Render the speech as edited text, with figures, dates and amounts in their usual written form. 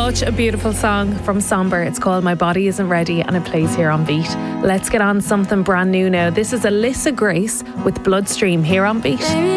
Such a beautiful song from Somber. It's called My Body Isn't Ready and it plays here on Beat. Let's get on something brand new now. This is Alyssa Grace with Bloodstream here on Beat.